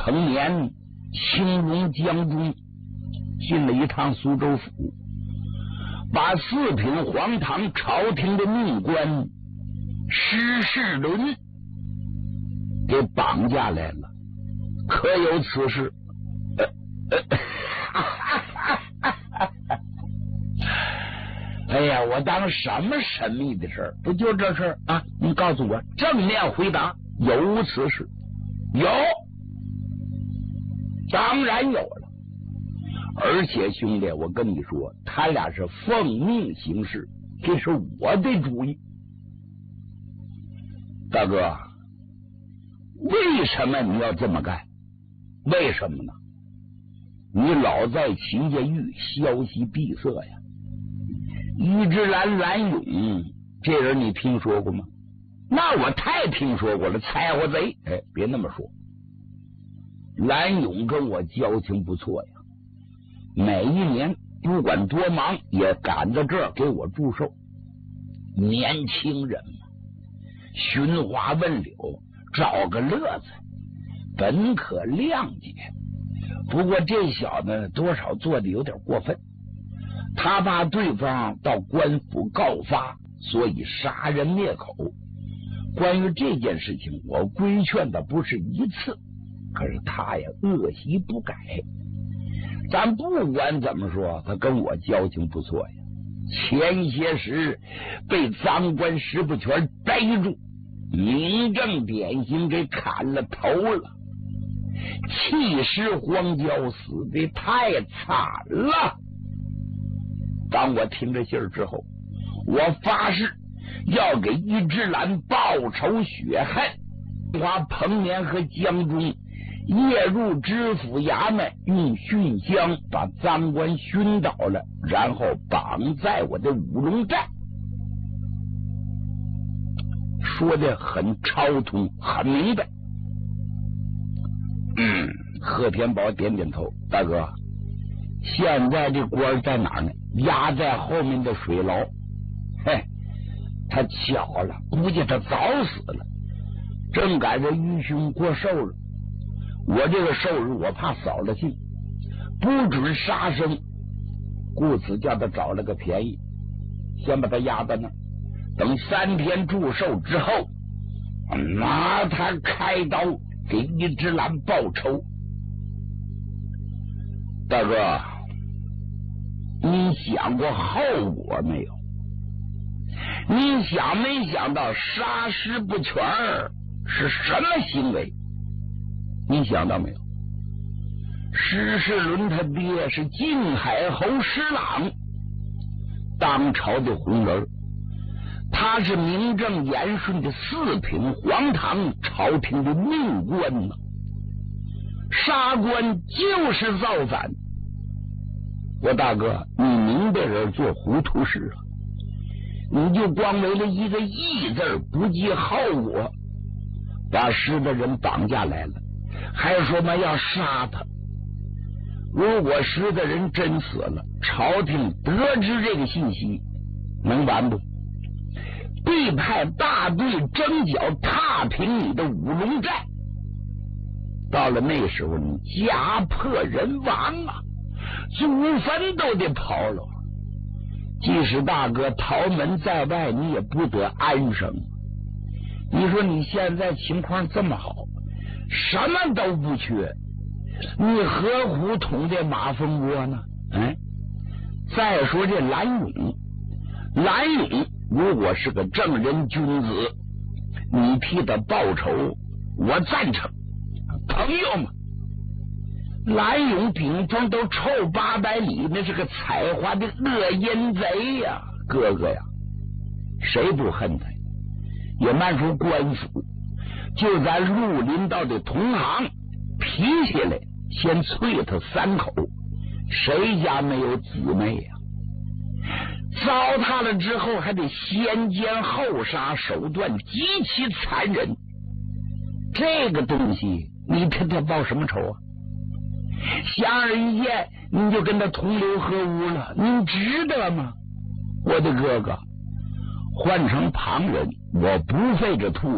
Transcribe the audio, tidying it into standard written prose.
同年，青龙江中进了一趟苏州府，把四品黄堂朝廷的命官施世伦给绑架来了。可有此事？哎呀，我当什么神秘的事儿？不就这事儿啊？你告诉我，正面回答，有无此事？有，当然有了。而且兄弟，我跟你说，他俩是奉命行事，这是我的主意。大哥，为什么你要这么干？为什么呢？你老在秦家峪，消息闭塞呀。一只蓝勇这人你听说过吗？那我太听说过了，猜我贼！哎，别那么说，蓝勇跟我交情不错呀，每一年不管多忙也赶到这儿给我祝寿。年轻人嘛，寻花问柳，找个乐子，本可谅解。不过这小子多少做的有点过分，他怕对方到官府告发，所以杀人灭口。关于这件事情，我规劝的不是一次，可是他呀恶习不改。咱不管怎么说，他跟我交情不错呀。前些时被赃官石不全逮住，名正典刑给砍了头了，气尸荒郊，死的太惨了。当我听这信儿之后，我发誓要给一只蓝报仇雪恨。花彭年和江中夜入知府衙门，用熏香把赃官熏倒了，然后绑在我的五龙寨。说的很超通，很明白。贺天宝点点头，大哥，现在这官在哪儿呢？压在后面的水牢。嘿，他巧了，估计他早死了，正赶着愚兄过寿了。我这个寿日我怕扫了兴，不准杀生，故此叫他找了个便宜，先把他压在那儿，等3天祝寿之后，拿他开刀给一只蓝报仇。大哥，你想过后果没有？你想没想到杀尸不全是什么行为？你想到没有？施世伦他爹是靖海侯施琅，当朝的红人，他是名正言顺的4品黄堂朝廷的命官呢。杀官就是造反。我大哥，你明白人做糊涂事啊！你就光为了一个义字不计后果，把失的人绑架来了，还说嘛要杀他。如果失的人真死了，朝廷得知这个信息，能完不？必派大队征剿，踏平你的五龙寨。到了那时候，你家破人亡啊，祖坟都得刨了。即使大哥逃门在外，你也不得安生。你说你现在情况这么好，什么都不缺，你何苦捅这马蜂窝呢？再说这蓝勇如果是个正人君子，你替他报仇，我赞成。朋友嘛，蓝勇顶峰都臭800里，那是个采花的恶阴贼呀！哥哥呀，谁不恨他？也慢说官府，就咱绿林道的同行，皮下来先啐他3口，谁家没有姊妹呀？糟蹋了之后还得先奸后杀，手段极其残忍。这个东西你替他报什么仇啊？显而易见，你就跟他同流合污了，你值得吗？我的哥哥，换成旁人，我不费这兔